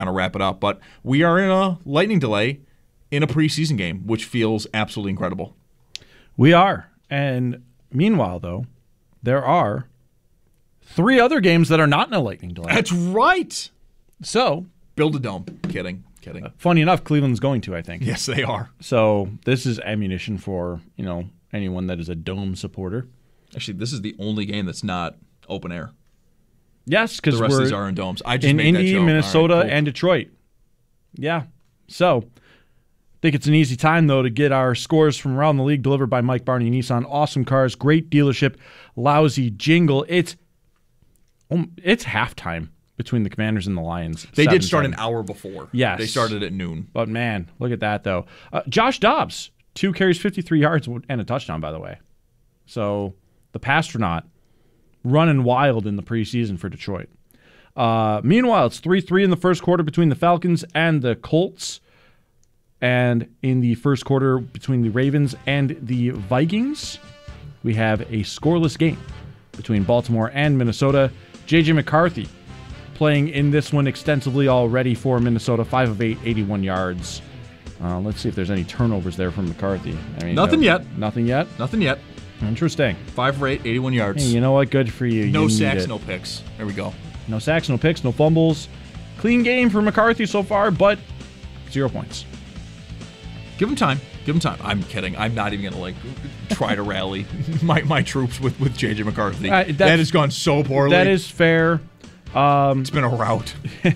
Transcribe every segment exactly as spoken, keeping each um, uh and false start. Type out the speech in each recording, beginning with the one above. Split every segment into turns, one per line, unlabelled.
kind of wrap it up. But we are in a lightning delay in a preseason game, which feels absolutely incredible.
We are. And meanwhile, though, there are three other games that are not in a lightning delay.
That's right.
So,
build a dome. Kidding. Kidding.
Uh, funny enough, Cleveland's going to, I think.
Yes, they are.
So this is ammunition for, you know, anyone that is a dome supporter.
Actually, this is the only game that's not open air.
Yes, because
the rest
we're
of these are in domes. I just
in
made
Indy,
that joke.
Minnesota,
All right, cool.
and Detroit. Yeah. So, I think it's an easy time, though, to get our scores from around the league delivered by Mike Barney Nissan. Awesome cars, great dealership, lousy jingle. It's um, it's halftime between the Commanders and the Lions.
They
seven,
did start
seven.
an hour before.
Yes.
They started at noon.
But, man, look at that, though. Uh, Josh Dobbs, two carries, fifty-three yards, and a touchdown, by the way. So, the Pastronaut running wild in the preseason for Detroit. Uh, meanwhile, it's three three in the first quarter between the Falcons and the Colts. And in the first quarter between the Ravens and the Vikings, we have a scoreless game between Baltimore and Minnesota. J J McCarthy playing in this one extensively already for Minnesota, five of eight, eighty-one yards. Uh, let's see if there's any turnovers there from McCarthy. I mean,
Nothing
no,
yet.
Nothing yet?
Nothing yet.
Interesting.
Five for eight, eighty-one yards.
Hey, you know what? Good for you.
No
You need
sacks,
it.
no picks. There we go.
No sacks, no picks, no fumbles. Clean game for McCarthy so far, but zero points.
Give him time. Give him time. I'm kidding. I'm not even going to, like, try to rally my, my troops with, with J J McCarthy.
Uh,
that has gone so poorly.
That is fair. Um,
it's been a rout.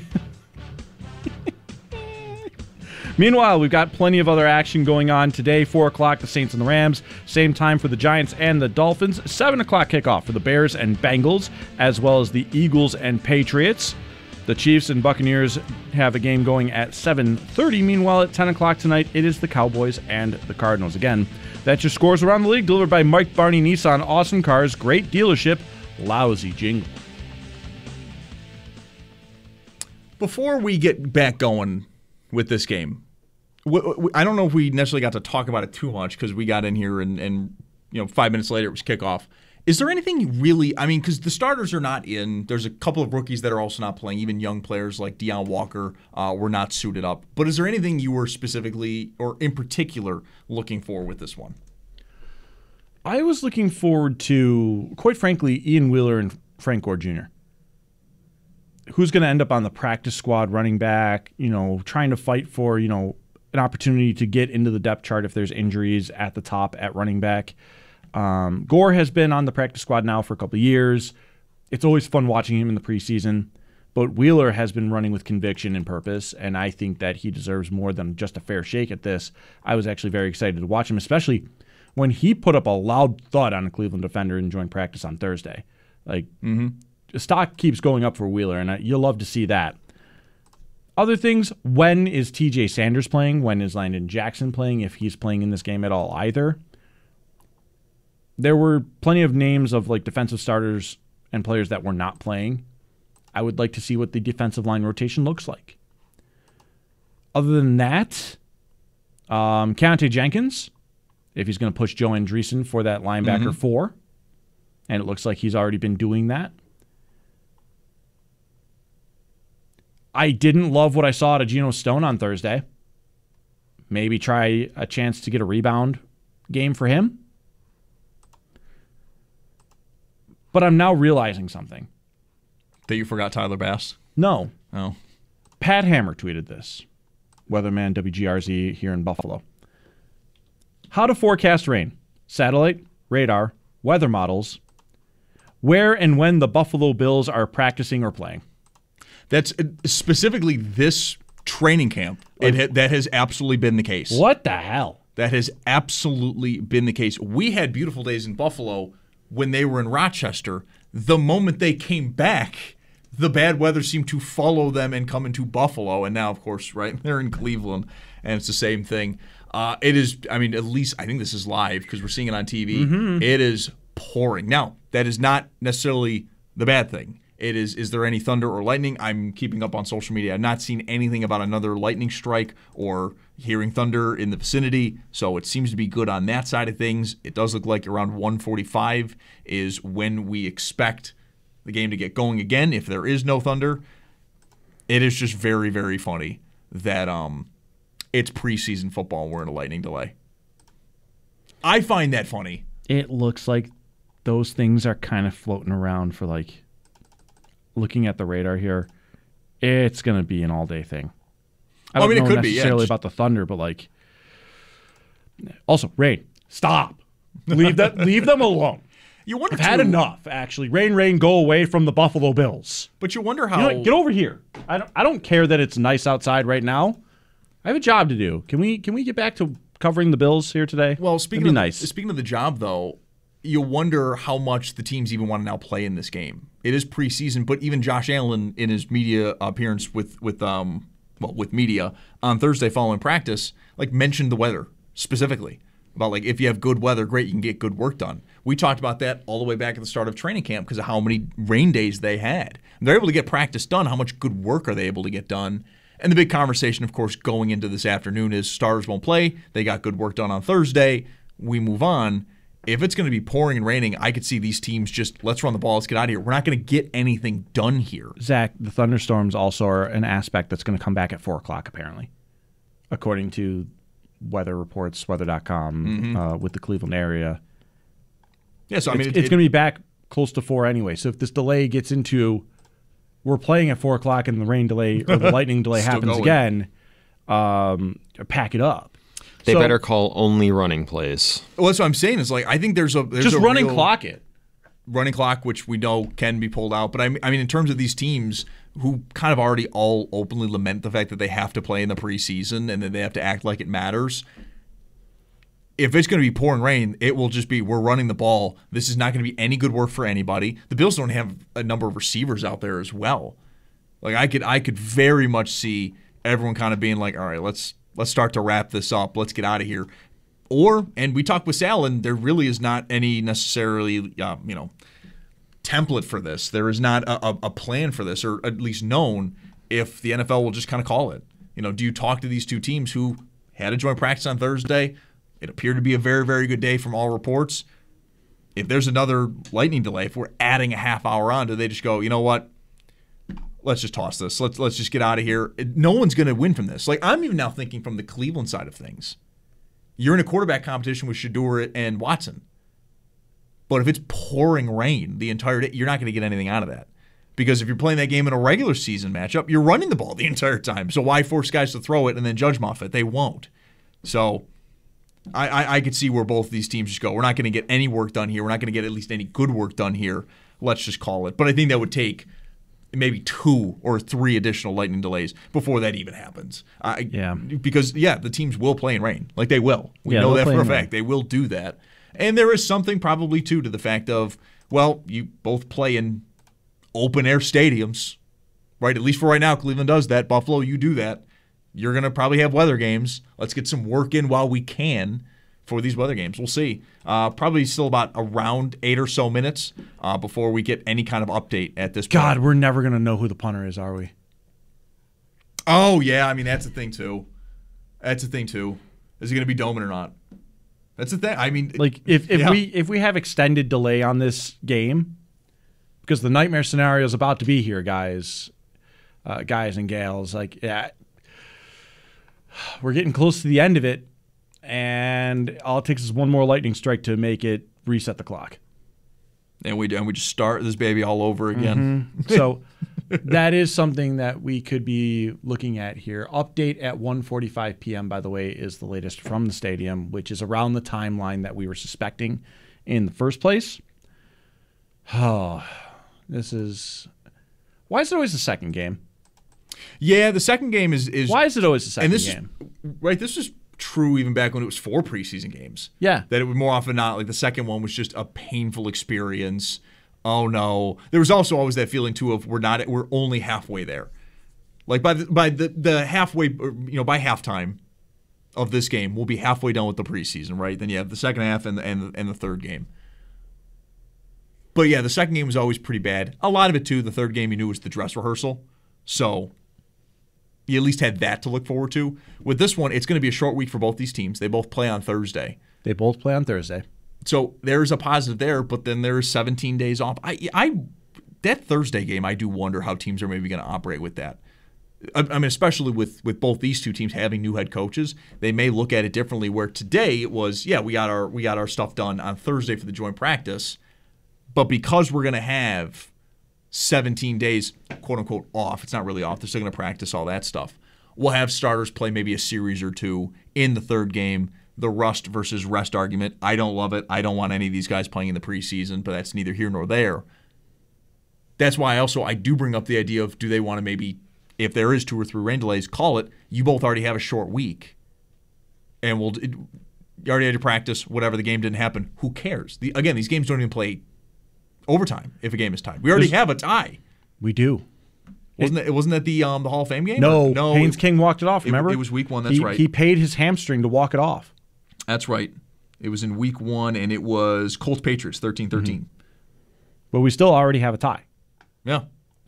Meanwhile, we've got plenty of other action going on today. four o'clock, the Saints and the Rams. Same time for the Giants and the Dolphins. seven o'clock kickoff for the Bears and Bengals, as well as the Eagles and Patriots. The Chiefs and Buccaneers have a game going at seven thirty. Meanwhile, at ten o'clock tonight, it is the Cowboys and the Cardinals. Again, that's your scores around the league, delivered by Mike Barney Nissan. Awesome cars, great dealership, lousy jingle.
Before we get back going with this game, I don't know if we necessarily got to talk about it too much because we got in here and, and you know five minutes later it was kickoff. Is there anything you really, I mean, because the starters are not in. There's a couple of rookies that are also not playing. Even young players like Deion Walker uh, were not suited up. But is there anything you were specifically or in particular looking for with this one?
I was looking forward to, quite frankly, Ian Wheeler and Frank Gore Junior Who's going to end up on the practice squad running back, you know, trying to fight for, you know, an opportunity to get into the depth chart if there's injuries at the top at running back. Um, Gore has been on the practice squad now for a couple of years. It's always fun watching him in the preseason, but Wheeler has been running with conviction and purpose, and I think that he deserves more than just a fair shake at this. I was actually very excited to watch him, especially when he put up a loud thud on a Cleveland defender and joined practice on Thursday. Like, mm-hmm. The stock keeps going up for Wheeler, and I, you'll love to see that. Other things, when is T J Sanders playing? When is Landon Jackson playing, if he's playing in this game at all either? There were plenty of names of like defensive starters and players that were not playing. I would like to see what the defensive line rotation looks like. Other than that, um, Keontae Jenkins, if he's going to push Joe Andreessen for that linebacker mm-hmm. four, and it looks like he's already been doing that. I didn't love what I saw out of Geno Stone on Thursday. Maybe try a chance to get a rebound game for him. But I'm now realizing something.
That you forgot Tyler Bass?
No.
Oh.
Pat Hammer tweeted this. Weatherman W G R Z here in Buffalo. How to forecast rain. Satellite, radar, weather models. Where and when the Buffalo Bills are practicing or playing.
That's specifically this training camp. It ha- that has absolutely been the case.
What the hell?
That has absolutely been the case. We had beautiful days in Buffalo when they were in Rochester. The moment they came back, the bad weather seemed to follow them and come into Buffalo. And now, of course, right, they're in Cleveland, and it's the same thing. Uh, it is, I mean, at least I think this is live because we're seeing it on T V. Mm-hmm. It is pouring. Now, that is not necessarily the bad thing. It is, is there any thunder or lightning? I'm keeping up on social media. I've not seen anything about another lightning strike or hearing thunder in the vicinity, so it seems to be good on that side of things. It does look like around one forty-five is when we expect the game to get going again if there is no thunder. It is just very, very funny that um, it's preseason football and we're in a lightning delay. I find that funny.
It looks like those things are kind of floating around for, like, looking at the radar here, it's going to be an all-day thing. I don't
I mean,
know
it could be, yeah.
necessarily about the Thunder, but, like, also, Rain, stop. Leave that. Leave them alone.
You wonder
I've had
too,
enough, actually. Rain, rain, go away from the Buffalo Bills.
But you wonder how.
You know what? Get over here. I don't. I don't care that it's nice outside right now. I have a job to do. Can we? Can we get back to covering the Bills here today?
Well, speaking
That'd
of
be nice.
speaking of the job, though, you wonder how much the teams even want to now play in this game. It is preseason, but even Josh Allen in his media appearance with with um well with media on Thursday following practice, like mentioned the weather specifically. About like if you have good weather, great, you can get good work done. We talked about that all the way back at the start of training camp because of how many rain days they had. They're able to get practice done. How much good work are they able to get done? And the big conversation, of course, going into this afternoon is starters won't play. They got good work done on Thursday. We move on. If it's going to be pouring and raining, I could see these teams just, let's run the ball, let's get out of here. We're not going to get anything done here.
Zach, the thunderstorms also are an aspect that's going to come back at four o'clock, apparently, according to weather reports, weather dot com, mm-hmm. uh, with the Cleveland area.
Yeah, so I mean,
it's,
it,
it's
it,
going to be back close to four anyway. So if this delay gets into, we're playing at four o'clock and the rain delay or the lightning delay happens
going.
again, um, pack it up.
They
so,
better call only running plays.
Well, that's what I'm saying. Is like I think there's a there's
just
a
running
real,
clock it.
running clock, which we know can be pulled out. But I mean, I mean, in terms of these teams who kind of already all openly lament the fact that they have to play in the preseason and that they have to act like it matters. If it's going to be pouring rain, it will just be we're running the ball. This is not going to be any good work for anybody. The Bills don't have a number of receivers out there as well. Like I could, I could very much see everyone kind of being like, all right, let's let's start to wrap this up. Let's get out of here. Or, and we talked with Sal, and there really is not any necessarily, uh, you know, template for this. There is not a, a, a plan for this, or at least known if the N F L will just kind of call it. You know, do you talk to these two teams who had a joint practice on Thursday? It appeared to be a very, very good day from all reports. If there's another lightning delay, if we're adding a half hour on, do they just go, you know what? Let's just toss this. Let's let's just get out of here. No one's going to win from this. Like I'm even now thinking from the Cleveland side of things. You're in a quarterback competition with Shedeur and Watson. But if it's pouring rain the entire day, you're not going to get anything out of that. Because if you're playing that game in a regular season matchup, you're running the ball the entire time. So why force guys to throw it and then judge muff it? They won't. So I, I, I could see where both of these teams just go, we're not going to get any work done here. We're not going to get at least any good work done here. Let's just call it. But I think that would take maybe two or three additional lightning delays before that even happens. Uh,
yeah.
Because, yeah, the teams will play in rain. Like, they will. We
yeah,
know that for a fact.
rain.
They will do that. And there is something probably, too, to the fact of, well, you both play in open-air stadiums, right? At least for right now, Cleveland does that. Buffalo, you do that. You're going to probably have weather games. Let's get some work in while we can for these weather games. We'll see. Uh, probably still about around eight or so minutes uh, before we get any kind of update at this point.
God, we're never going to know who the punter is, are we?
Oh, yeah. I mean, that's the thing, too. That's the thing, too. Is he going to be Doman or not? That's the thing. I mean,
like if, if
yeah.
we if we have extended delay on this game, because the nightmare scenario is about to be here, guys, uh, guys and gals. Like, yeah, we're getting close to the end of it, and all it takes is one more lightning strike to make it reset the clock.
And we and we just start this baby all over again.
Mm-hmm. So that is something that we could be looking at here. Update at one forty-five p.m., by the way, is the latest from the stadium, which is around the timeline that we were suspecting in the first place. Oh, this is... Why is it always the second game?
Yeah, the second game is... is
Why is it always the second
and this
game?
Is, right, this was true even back when it was four preseason games.
Yeah.
That it would more often not, like the second one was just a painful experience. Oh no. There was also always that feeling too of we're not we're only halfway there. Like by the by the, the halfway you know, by halftime of this game, we'll be halfway done with the preseason, right? Then you have the second half and the, and the, and the third game. But yeah, the second game was always pretty bad. A lot of it too, the third game you knew was the dress rehearsal. So you at least had that to look forward to. With this one, it's going to be a short week for both these teams. They both play on Thursday.
They both play on Thursday.
So there's a positive there, but then there's seventeen days off. I, I, that Thursday game, I do wonder how teams are maybe going to operate with that. I mean, especially with, with both these two teams having new head coaches, they may look at it differently. Where today it was, yeah, we got our we got our stuff done on Thursday for the joint practice, but because we're going to have seventeen days, quote unquote, off, it's not really off. They're still going to practice all that stuff. We'll have starters play maybe a series or two in the third game. The rust versus rest argument, I don't love it. I don't want any of these guys playing in the preseason, but that's neither here nor there. That's why also I do bring up the idea of, do they want to maybe, if there is two or three rain delays, call it. You both already have a short week. And we'll, it, you already had your practice, whatever, the game didn't happen. Who cares? The, again, these games don't even play overtime if a game is tied. We already There's, have a tie.
We do.
Wasn't it, wasn't that the um, the Hall of Fame game?
No,
or, no
Haynes King walked it off, remember?
It, it was week one, that's
he,
right.
He paid his hamstring to walk it off.
That's right. It was in week one, and it was Colts Patriots, thirteen thirteen. Mm-hmm.
But we still already have a tie.
Yeah.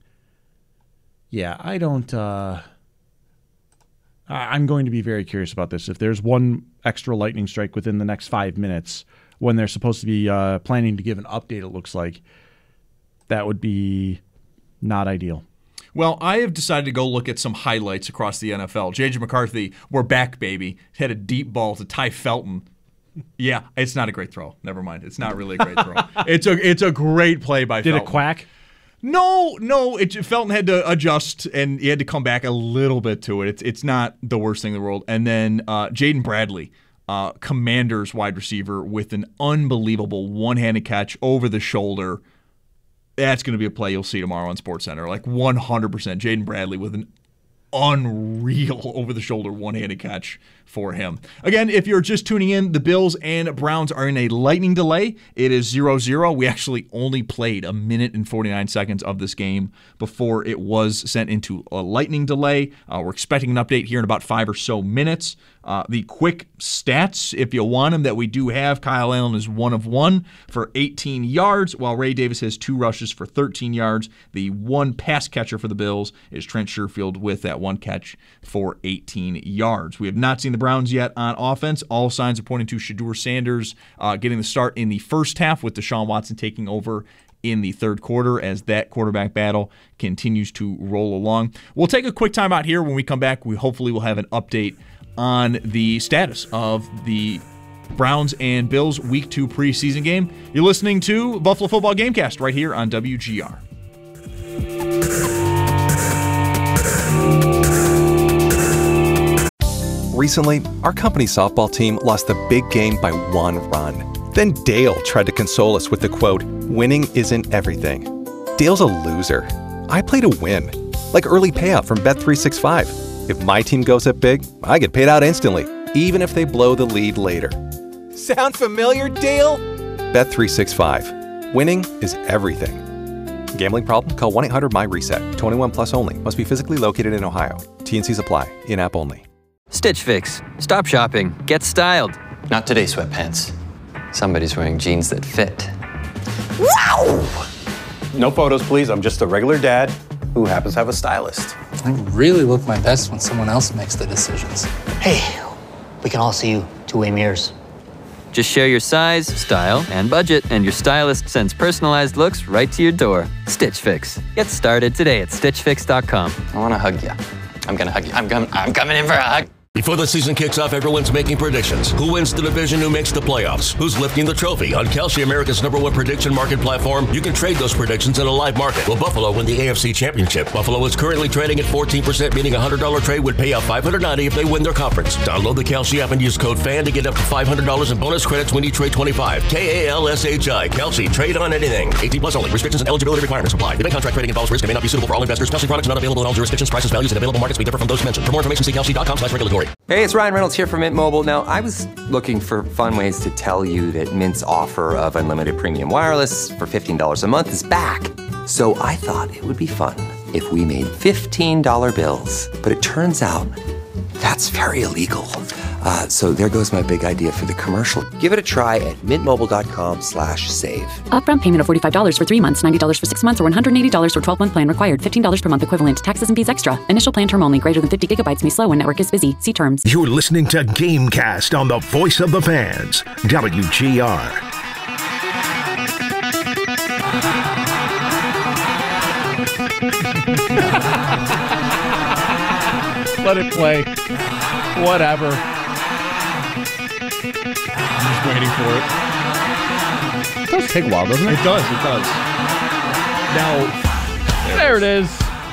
Yeah, I don't uh, – I'm going to be very curious about this. If there's one extra lightning strike within the next five minutes when they're supposed to be uh, planning to give an update, it looks like, that would be not ideal.
Well, I have decided to go look at some highlights across the N F L. J J McCarthy, we're back, baby. Hit a deep ball to Ty Felton. Yeah, it's not a great throw. Never mind. It's not really a great throw. It's a it's a great play by
Did
Felton.
Did it quack?
No, no. It, Felton had to adjust, and he had to come back a little bit to it. It's it's not the worst thing in the world. And then uh, Jaden Bradley, uh, Commanders wide receiver, with an unbelievable one-handed catch over the shoulder. That's going to be a play you'll see tomorrow on SportsCenter. Like one hundred percent. Jaden Bradley with an unreal over-the-shoulder one-handed catch for him. Again, if you're just tuning in, the Bills and Browns are in a lightning delay. It is zero zero. We actually only played a minute and forty-nine seconds of this game before it was sent into a lightning delay. Uh, we're expecting an update here in about five or so minutes. Uh, the quick stats, if you want them, that we do have: Kyle Allen is one of one for eighteen yards, while Ray Davis has two rushes for thirteen yards. The one pass catcher for the Bills is Trent Sherfield with that one catch for eighteen yards. We have not seen the Browns yet on offense. All signs are pointing to Shedeur Sanders uh, getting the start in the first half, with Deshaun Watson taking over in the third quarter as that quarterback battle continues to roll along. We'll take a quick time out here. When we come back, we hopefully will have an update on the status of the Browns and Bills Week two preseason game. You're listening to Buffalo Football Gamecast right here on W G R.
Recently, our company's softball team lost the big game by one run. Then Dale tried to console us with the quote, "Winning isn't everything." Dale's a loser. I play to win, like early payout from Bet three sixty-five. If my team goes up big, I get paid out instantly, even if they blow the lead later. Sound familiar, Dale? Bet three sixty-five. Winning is everything. Gambling problem? Call one eight hundred M Y reset. twenty-one plus only. Must be physically located in Ohio. T and C's apply. In-app only.
Stitch Fix. Stop shopping. Get styled.
Not today, sweatpants. Somebody's wearing jeans that fit.
Wow! No photos, please. I'm just a regular dad who happens to have a stylist.
I really look my best when someone else makes the decisions.
Hey, we can all see you two-way mirrors.
Just share your size, style, and budget, and your stylist sends personalized looks right to your door. Stitch Fix. Get started today at stitch fix dot com.
I want to hug you. I'm going to hug you. I'm, com- I'm coming in for a hug.
Before the season kicks off, everyone's making predictions. Who wins the division? Who makes the playoffs? Who's lifting the trophy? On Kalshi, America's number one prediction market platform, you can trade those predictions in a live market. Will Buffalo win the A F C Championship? Buffalo is currently trading at fourteen percent, meaning a one hundred dollars trade would pay out five hundred ninety dollars if they win their conference. Download the Kalshi app and use code FAN to get up to five hundred dollars in bonus credits when you trade twenty-five. K A L S H I. Kalshi. Trade on anything. eighteen plus only. Restrictions and eligibility requirements apply. The bank contract trading involves risk and may not be suitable for all investors. Kalshi products not available in all jurisdictions. Prices, values, and available markets may differ from those mentioned. For more information, see kalshi dot com slash regulatory.
Hey, it's Ryan Reynolds here from Mint Mobile. Now, I was looking for fun ways to tell you that Mint's offer of unlimited premium wireless for fifteen dollars a month is back. So I thought it would be fun if we made fifteen dollar bills. But it turns out that's very illegal. Uh, so there goes my big idea for the commercial. Give it a try at mintmobile.com slash save.
Upfront payment of forty-five dollars for three months, ninety dollars for six months, or one hundred eighty dollars for twelve-month plan required. fifteen dollars per month equivalent. Taxes and fees extra. Initial plan term only. Greater than fifty gigabytes may slow when network is busy. See terms.
You're listening to Gamecast on the Voice of the Fans. W G R.
Let it play. Whatever.
I'm just waiting for it.
It does take a while, doesn't it?
It does, it does. Now,
there it is.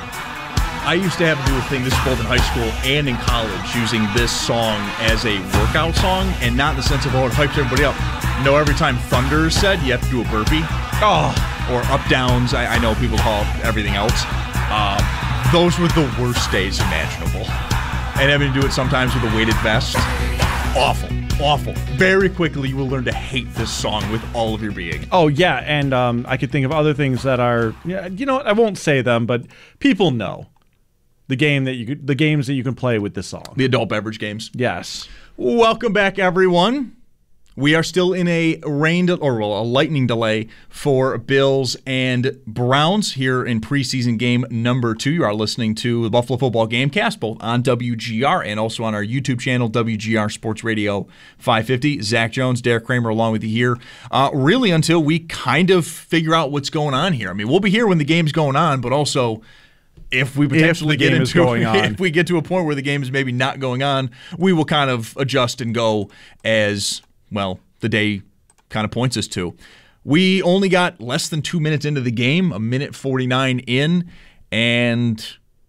I used to have to do a thing, this is both in high school and in college, using this song as a workout song, and not in the sense of, oh, it hypes everybody up. No, every time Thunder is said, you have to do a burpee. Oh, or up downs, I, I know people call everything else. Uh, those were the worst days imaginable. And having to do it sometimes with a weighted vest, awful, awful. Very quickly, you will learn to hate this song with all of your being.
Oh, yeah, and um, I could think of other things that are, yeah, you know what, I won't say them, but people know. The game that you could, the games that you can play with this song.
The adult beverage games.
Yes.
Welcome back, everyone. We are still in a rain de- or well, a lightning delay for Bills and Browns here in preseason game number two. You are listening to the Buffalo Football Gamecast, both on W G R and also on our YouTube channel, W G R Sports Radio five fifty. Zach Jones, Derek Kramer, along with you here. Uh, really, until we kind of figure out what's going on here. I mean, we'll be here when the game's going on, but also. If we potentially
if
get into
going on.
if we get to a point where the game is maybe not going on, we will kind of adjust and go as well the day kind of points us to. We only got less than two minutes into the game, a minute forty-nine in, and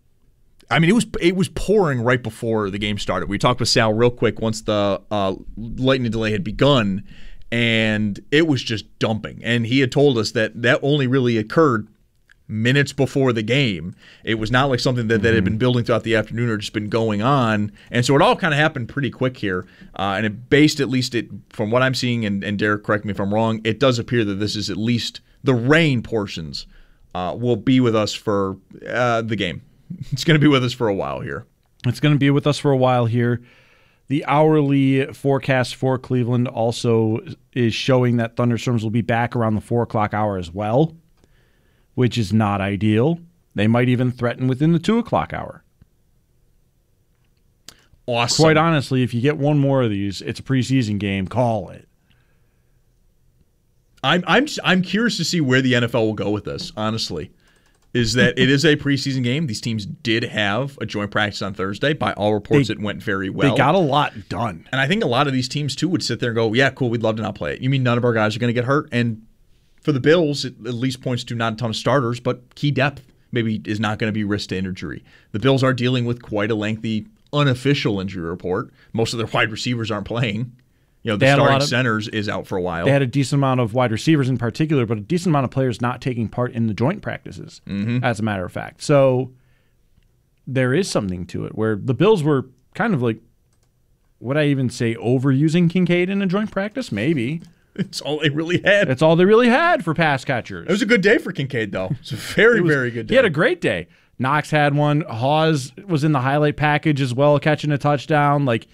I mean it was it was pouring right before the game started. We talked with Sal real quick once the uh, lightning delay had begun, and it was just dumping. And he had told us that that only really occurred minutes before the game. It was not like something that, that had been building throughout the afternoon or just been going on. And so it all kind of happened pretty quick here. Uh, and it based, at least it, from what I'm seeing, and, and Derek, correct me if I'm wrong, it does appear that this is at least the rain portions uh, will be with us for uh, the game. It's going to be with us for a while here.
It's going to be with us for a while here. The hourly forecast for Cleveland also is showing that thunderstorms will be back around the four o'clock hour as well, which is not ideal. They might even threaten within the two o'clock hour.
Awesome.
Quite honestly, if you get one more of these, it's a preseason game. Call it.
I'm I'm I'm curious to see where the N F L will go with this, honestly. Is that it is a preseason game. These teams did have a joint practice on Thursday. By all reports,
they,
it went very well.
They got a lot done.
And I think a lot of these teams, too, would sit there and go, yeah, cool, we'd love to not play it. You mean none of our guys are going to get hurt? And for the Bills, it at least points to not a ton of starters, but key depth maybe is not going to be risked to injury. The Bills are dealing with quite a lengthy unofficial injury report. Most of their wide receivers aren't playing. You know, the starting of, centers is out for a while.
They had a decent amount of wide receivers in particular, but a decent amount of players not taking part in the joint practices, mm-hmm. as a matter of fact. So there is something to it where the Bills were kind of like, would I even say overusing Kincaid in a joint practice? Maybe.
It's all they really had.
It's all they really had for pass catchers.
It was a good day for Kincaid, though. It's a very, was, very good day.
He had a great day. Knox had one. Hawes was in the highlight package as well, catching a touchdown. Like,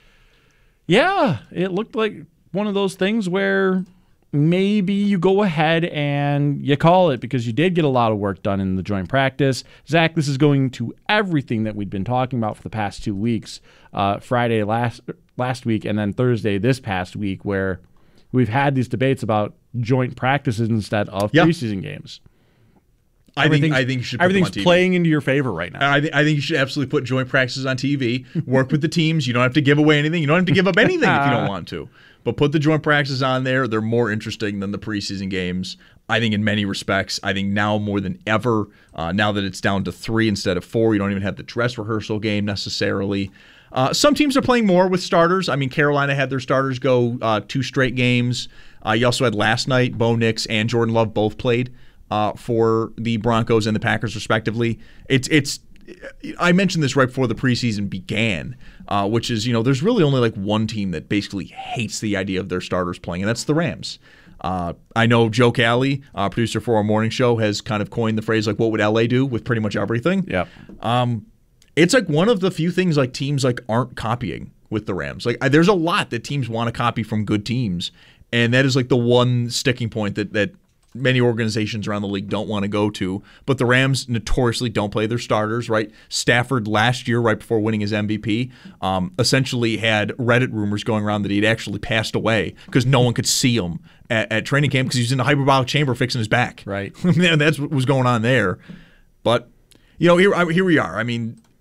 yeah, it looked like one of those things where maybe you go ahead and you call it because you did get a lot of work done in the joint practice. Zach, this is going to everything that we'd been talking about for the past two weeks. Uh, Friday last last week and then Thursday this past week, where we've had these debates about joint practices instead of yep. preseason games.
I think I think you should put
everything's
them on T V.
Playing into your favor right now.
I, th- I think you should absolutely put joint practices on T V. Work with the teams. You don't have to give away anything. You don't have to give up anything if you don't want to. But put the joint practices on there. They're more interesting than the preseason games, I think, in many respects. I think now more than ever, uh, now that it's down to three instead of four, you don't even have the dress rehearsal game necessarily. Uh, some teams are playing more with starters. I mean, Carolina had their starters go uh, two straight games. Uh, you also had last night, Bo Nix and Jordan Love both played uh, for the Broncos and the Packers, respectively. It's it's. I mentioned this right before the preseason began, uh, which is, you know, there's really only like one team that basically hates the idea of their starters playing, and that's the Rams. Uh, I know Joe Cali, uh, producer for our morning show, has kind of coined the phrase, like, what would L A do with pretty much everything?
Yeah.
Um, it's like one of the few things like teams like aren't copying with the Rams. Like, there's a lot that teams want to copy from good teams, and that is like the one sticking point that that many organizations around the league don't want to go to. But the Rams notoriously don't play their starters, right? Stafford last year, right before winning his M V P, um, essentially had Reddit rumors going around that he'd actually passed away because no one could see him at, at training camp because he was in the hyperbolic chamber fixing his back.
Right.
And that's what was going on there. But, you know, here, here we are. I mean,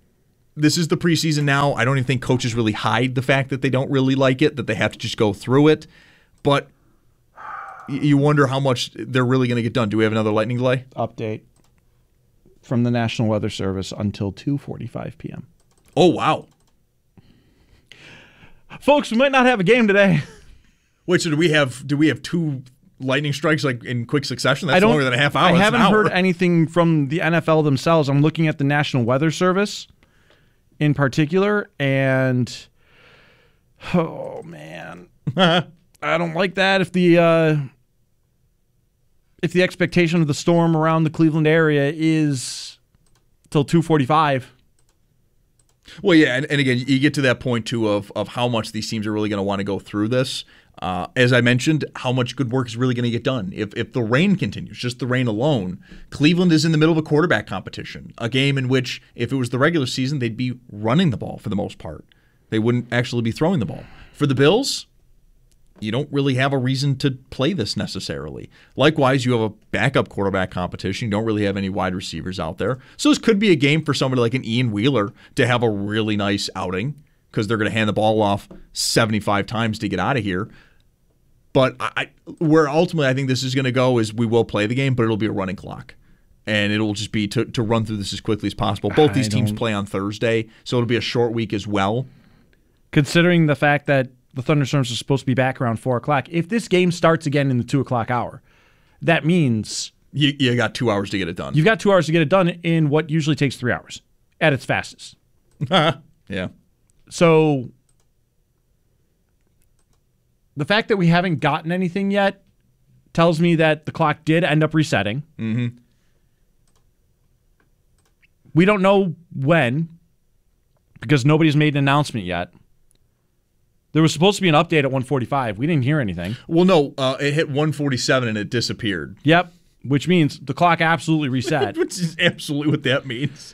this is the preseason now. I don't even think coaches really hide the fact that they don't really like it, that they have to just go through it. But you wonder how much they're really going to get done. Do we have another lightning delay?
Update from the National Weather Service until two forty-five p.m.
Oh, wow.
Folks, we might not have a game today.
Wait, so do we have do we have two lightning strikes like in quick succession? That's longer than a half hour.
I
That's
haven't
an hour.
heard anything from the N F L themselves. I'm looking at the National Weather Service in particular, and oh man, I don't like that. If the uh, if the expectation of the storm around the Cleveland area is till two forty-five.
Well, yeah, and, and again, you get to that point, too, of, of how much these teams are really going to want to go through this. Uh, as I mentioned, how much good work is really going to get done. If if the rain continues, just the rain alone, Cleveland is in the middle of a quarterback competition, a game in which, if it was the regular season, they'd be running the ball for the most part. They wouldn't actually be throwing the ball. For the Bills, you don't really have a reason to play this necessarily. Likewise, you have a backup quarterback competition. You don't really have any wide receivers out there. So this could be a game for somebody like an Ian Wheeler to have a really nice outing because they're going to hand the ball off seventy-five times to get out of here. But I, where ultimately I think this is going to go is we will play the game, but it'll be a running clock. And it'll just be to, to run through this as quickly as possible. Both these teams play on Thursday, so it'll be a short week as well.
Considering the fact that the Thunderstorms are supposed to be back around four o'clock. If this game starts again in the two o'clock hour, that means
you, you got two hours to get it done.
You've got two hours to get it done in what usually takes three hours at its fastest.
Yeah.
So the fact that we haven't gotten anything yet tells me that the clock did end up resetting.
Mm-hmm.
We don't know when because nobody's made an announcement yet. There was supposed to be an update at one forty-five. We didn't hear anything.
Well, no, uh, it hit one forty-seven and it disappeared.
Yep, which means the clock absolutely reset.
Which is absolutely what that means.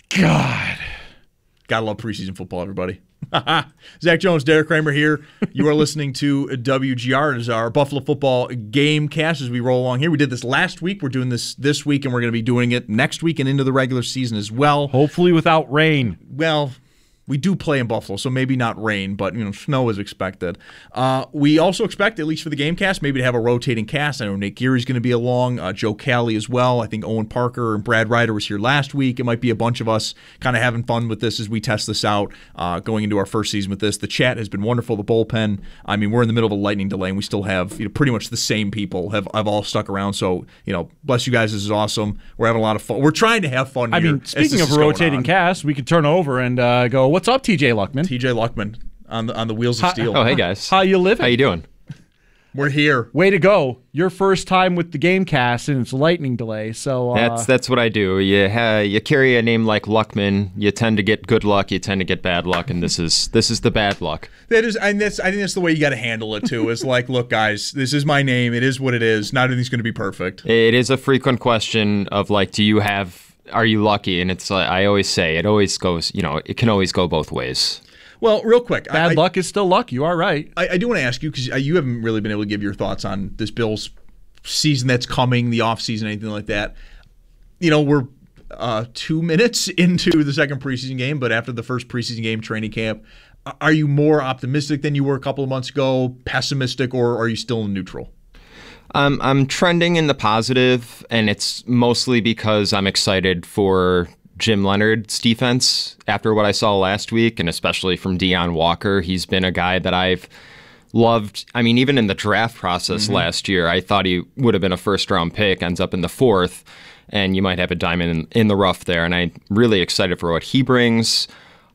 God.
Gotta love preseason football, everybody. Zach Jones, Derek Kramer here. You are listening to W G R. It is our Buffalo football game cast as we roll along here. We did this last week. We're doing this this week, and we're going to be doing it next week and into the regular season as well.
Hopefully without rain.
Well, we do play in Buffalo, so maybe not rain, but you know, snow is expected. Uh, we also expect, at least for the game cast, maybe to have a rotating cast. I know Nate Geary's going to be along, uh, Joe Cali as well. I think Owen Parker and Brad Ryder was here last week. It might be a bunch of us kind of having fun with this as we test this out, uh, going into our first season with this. The chat has been wonderful. The bullpen, I mean, we're in the middle of a lightning delay, and we still have you know pretty much the same people have, have all stuck around. So, you know, bless you guys. This is awesome. We're having a lot of fun. We're trying to have fun
I
here.
mean, speaking of a rotating cast, we could turn over and uh, go, what's up, T J Luckman?
T J Luckman on the on the wheels of steel.
Oh, hey guys.
How you living?
How you doing?
We're here.
Way to go! Your first time with the game cast and it's lightning delay. So uh,
that's that's what I do. You ha- you carry a name like Luckman, you tend to get good luck, you tend to get bad luck, and this is this is the bad luck.
That is, and that's I think that's the way you got to handle it too. Is like, look, guys, this is my name. It is what it is. Not everything's going to be perfect.
It is a frequent question of like, do you have? Are you lucky? And it's like I always say, it always goes. You know, it can always go both ways.
Well, real quick.
Bad
I,
luck is still luck. You are right.
I, I do want to ask you, because you haven't really been able to give your thoughts on this Bills season that's coming, the offseason, anything like that. You know, we're uh, two minutes into the second preseason game, but after the first preseason game, training camp, are you more optimistic than you were a couple of months ago, pessimistic, or are you still in neutral?
Um, I'm trending in the positive, and it's mostly because I'm excited for Jim Leonard's defense after what I saw last week, and especially from Deion Walker. He's been a guy that I've loved. I mean, even in the draft process mm-hmm. last year, I thought he would have been a first-round pick, ends up in the fourth, and you might have a diamond in, in the rough there, and I'm really excited for what he brings.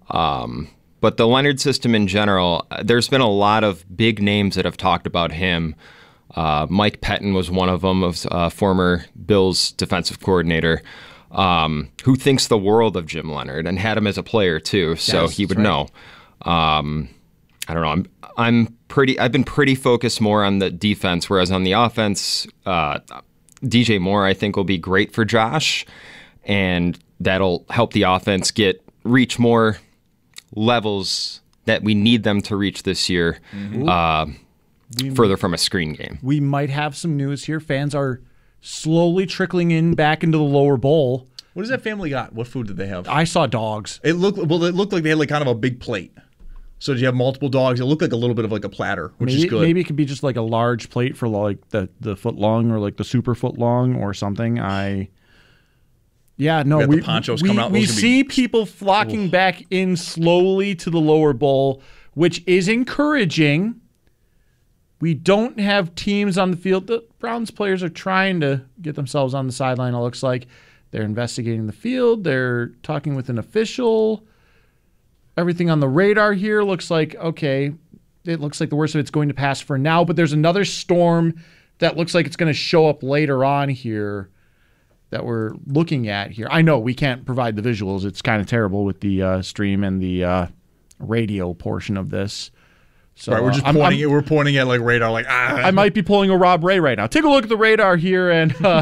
Um, but the Leonard system in general, there's been a lot of big names that have talked about him. Uh, Mike Pettin was one of them, of uh, former Bills defensive coordinator. Um, who thinks the world of Jim Leonard and had him as a player too, so
yes,
he would
right.
know. Um, I don't know. I'm I'm pretty. I've been pretty focused more on the defense, whereas on the offense, uh, D J Moore I think will be great for Josh, and that'll help the offense get reach more levels that we need them to reach this year. Mm-hmm. Uh, we further might, from a screen game.
We might have some news here. Fans are slowly trickling in back into the lower bowl.
What does that family got? What food did they have?
I saw dogs.
It looked well. It looked like they had like kind of a big plate. So did you have multiple dogs? It looked like a little bit of like a platter, which
maybe,
is good.
Maybe it could be just like a large plate for like the, the foot long or like the super foot long or something. I, yeah, no,
we,
we
the ponchos
we,
coming out.
we
Those
see
be...
people flocking Ooh. back in slowly to the lower bowl, which is encouraging. We don't have teams on the field. The Browns players are trying to get themselves on the sideline. It looks like they're investigating the field. They're talking with an official. Everything on the radar here looks like, okay, it looks like the worst of it's going to pass for now, but there's another storm that looks like it's going to show up later on here that we're looking at here. I know we can't provide the visuals. It's kind of terrible with the uh, stream and the uh, radio portion of this. So,
right, we're just
uh,
pointing.
I'm, I'm,
we're pointing at like radar, like ah.
I might be pulling a Rob Ray right now. Take a look at the radar here, and uh,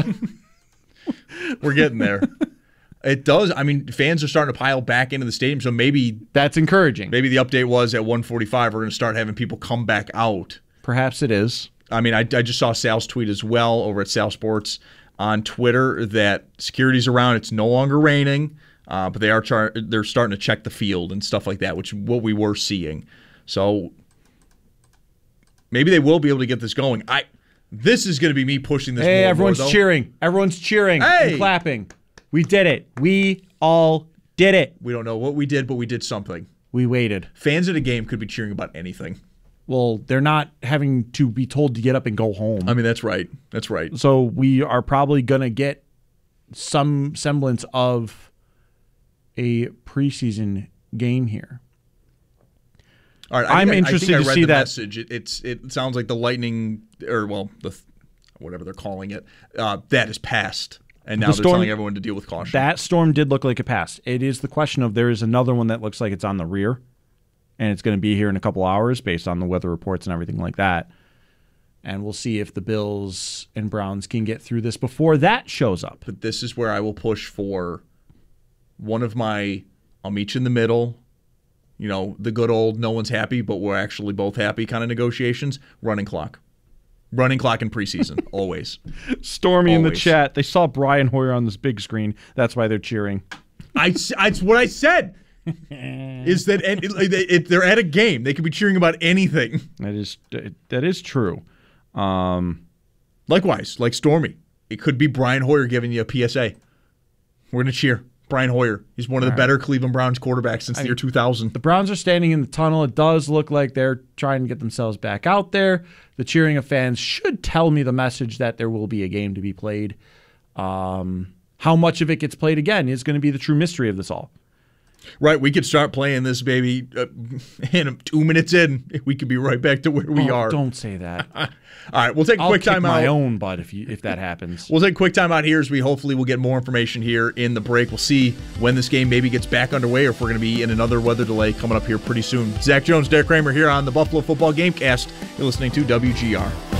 we're getting there. It does. I mean, fans are starting to pile back into the stadium, so maybe
that's encouraging.
Maybe the update was at one forty-five, we're going to start having people come back out.
Perhaps it is.
I mean, I, I just saw Sal's tweet as well over at Sal Sports on Twitter that security's around. It's no longer raining, uh, but they are char- they're starting to check the field and stuff like that, which is what we were seeing. So maybe they will be able to get this going. I this is going to be me pushing this.
Hey,
more
everyone's
more,
cheering. Everyone's cheering
hey!
and clapping. We did it. We all did it.
We don't know what we did, but we did something.
We waited.
Fans at a game could be cheering about anything.
Well, they're not having to be told to get up and go home.
I mean, that's right. That's right.
So we are probably going to get some semblance of a preseason game here.
All right, I
I'm
I,
interested
I think
to
I read
see
the
that.
Message. It, it's it sounds like the Lightning, or well, the whatever they're calling it, uh, that is passed. And now
The
they're
storm,
telling everyone to deal with caution.
That storm did look like it passed. It is the question of there is another one that looks like it's on the rear, and it's going to be here in a couple hours based on the weather reports and everything like that. And we'll see if the Bills and Browns can get through this before that shows up.
But this is where I will push for one of my, I'll meet you in the middle, you know, the good old no one's happy, but we're actually both happy kind of negotiations, running clock. Running clock in preseason, always.
Stormy
always.
in the chat. They saw Brian Hoyer on this big screen. That's why they're cheering.
I, it's what I said. Is that it, it, it, they're at a game. They could be cheering about anything.
That is that is true. Um,
Likewise, like Stormy. It could be Brian Hoyer giving you a P S A. We're going to cheer. Brian Hoyer. He's one of the
All
better
right.
Cleveland Browns quarterbacks since
I
the year
mean,
two thousand.
The Browns are standing in the tunnel. It does look like they're trying to get themselves back out there. The cheering of fans should tell me the message that there will be a game to be played. Um, how much of it gets played again is going to be the true mystery of this all.
Right, we could start playing this baby uh, in two minutes in. We could be right back to where we
Oh,
are.
Don't say that.
All right, we'll take a
I'll
quick
kick
time
my
out.
own butt if you if that happens.
We'll take a quick time out here as we hopefully will get more information here in the break. We'll see when this game maybe gets back underway or if we're going to be in another weather delay coming up here pretty soon. Zach Jones, Derek Kramer here on the Buffalo Football Gamecast. You're listening to W G R.